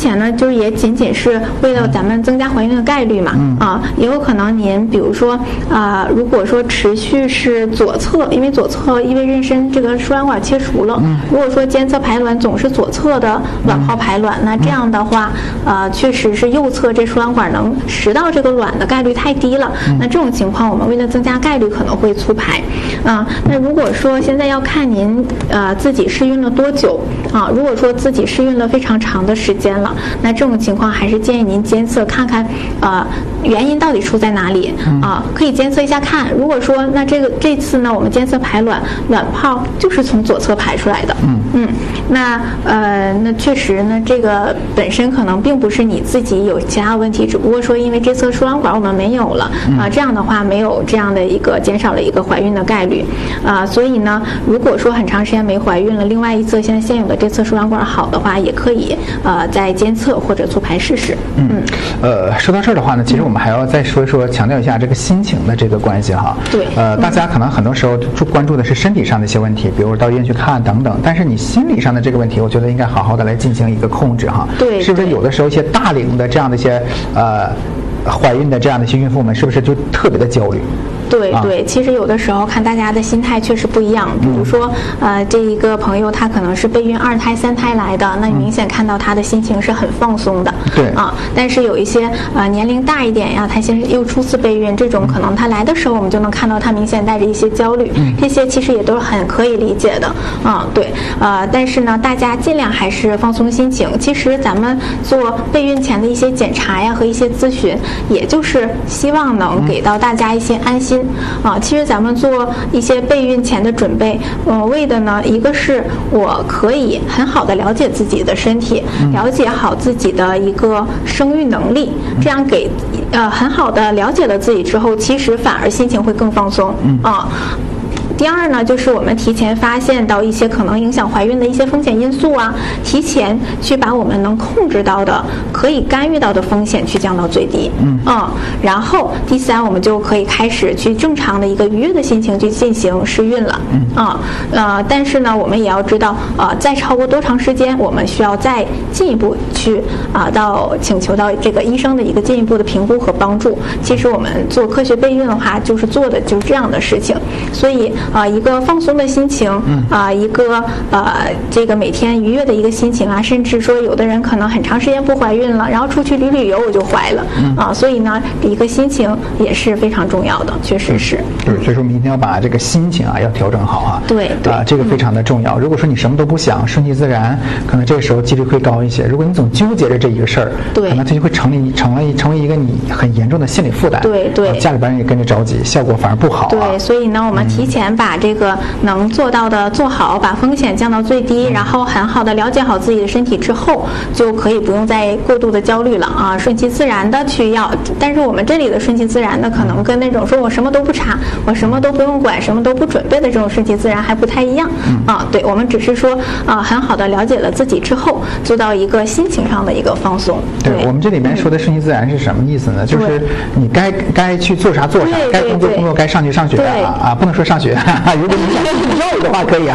前呢，就是也仅仅是为了咱们增加怀孕的概率嘛，也有可能您比如说如果说持续是左侧，因为左侧因为妊娠这个输卵管切除了，如果说监测排卵总是左侧的卵泡排卵，那这样的话确实是右侧这输卵管能食到这个卵的概率太低了，那这种情况我们为了增加概率可能会促排那如果说现在要看您自己试孕了多久如果说自己试孕了非常长的时间了，那这种情况还是建议您监测看看原因到底出在哪里可以监测一下看。如果说那这次呢我们监测排卵泡就是从左侧排出来的那确实呢这个本身可能并不是你自己有其他问题，只不过说因为这侧输卵管我们没有了这样的话没有这样的一个减少了一个怀孕的概率所以呢如果说很长时间没怀孕了，另外一侧现有的这侧输卵管好的话，也可以再监测或者促排试试。 说到这儿的话呢，其实我们还要再说一说，强调一下这个心情的这个关系哈。 对。 大家可能很多时候关注的是身体上的一些问题，比如到医院去看等等，但是你心理上的这个问题，我觉得应该好好的来进行一个控制哈。 对。 是不是有的时候一些大龄的这样的一些怀孕的这样的一些孕妇们，是不是就特别的焦虑？ 对，其实有的时候看大家的心态确实不一样。比如说，这一个朋友他可能是备孕2胎、3胎来的，那你明显看到他的心情是很放松的。 对但是有一些年龄大一点呀，他现在又初次备孕，这种可能他来的时候我们就能看到他明显带着一些焦虑，这些其实也都是很可以理解的。对，但是呢，大家尽量还是放松心情。其实咱们做备孕前的一些检查呀和一些咨询，也就是希望能给到大家一些安心。其实咱们做一些备孕前的准备，为的呢，一个是我可以很好的了解自己的身体，了解好自己的一个生育能力，这样给很好的了解了自己之后，其实反而心情会更放松第二呢，就是我们提前发现到一些可能影响怀孕的一些风险因素提前去把我们能控制到的、可以干预到的风险去降到最低。然后第三，我们就可以开始去正常的一个愉悦的心情去进行试孕了。但是呢，我们也要知道，再超过多长时间，我们需要再进一步去请求到这个医生的一个进一步的评估和帮助。其实我们做科学备孕的话，就是做的就是这样的事情，所以。一个放松的心情一个这个每天愉悦的一个心情甚至说有的人可能很长时间不怀孕了，然后出去旅游我就怀了所以呢一个心情也是非常重要的，确实是。 对，所以说我们一定要把这个心情要调整好对这个非常的重要。如果说你什么都不想，顺其自然，可能这个时候几率会高一些。如果你总纠结着这一个事儿，可能它就会成为一个你很严重的心理负担。 对， 家里边人也跟着着急，效果反而不好。 对，所以呢，我们提前把这个能做到的做好，把风险降到最低，然后很好的了解好自己的身体之后，就可以不用再过度的焦虑了顺其自然的去要。但是我们这里的顺其自然的，可能跟那种说我什么都不查，我什么都不用管，什么都不准备的这种顺其自然还不太一样对，我们只是说很好的了解了自己之后，做到一个心情上的一个放松。 对，我们这里面说的顺其自然是什么意思呢？就是你该去做啥做啥，该工作该上学不能说上学如果你想继续教育的话可以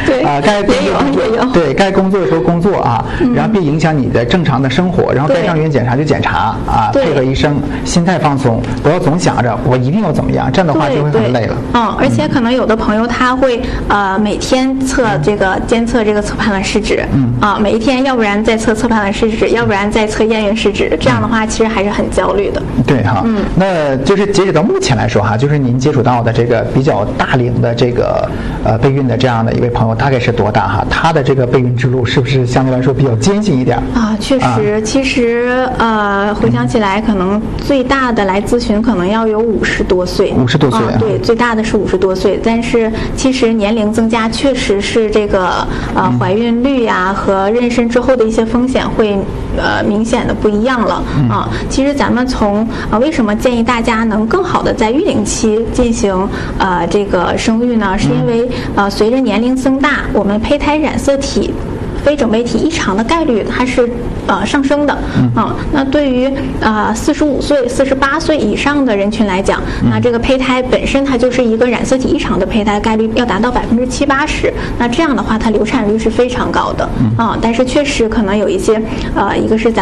该工作的时候工作然后别影响你的正常的生活，然后该上医院检查就检查配合医生，心态放松，不要总想着我一定要怎么样，这样的话就会很累了。 而且可能有的朋友他会每天监测这个侧排卵试纸每一天要不然再测排卵试纸，要不然再测验孕试纸，这样的话其实还是很焦虑的。 对那就是截止到目前来说就是您接触到的这个比较大龄的这个备孕的这样的一位朋友大概是多大他的这个备孕之路是不是相对来说比较艰辛一点确实其实回想起来可能最大的来咨询可能要有50多岁对，最大的是50多岁，但是其实年龄增加确实是这个怀孕率和妊娠之后的一些风险会明显的不一样了其实咱们从为什么建议大家能更好的在育龄期进行这个生育呢？是因为随着年龄增大，我们胚胎染色体非整倍体异常的概率它是上升的那对于45岁、48岁以上的人群来讲，那这个胚胎本身它就是一个染色体异常的胚胎，概率要达到70%-80%，那这样的话它流产率是非常高的但是确实可能有一些一个是咱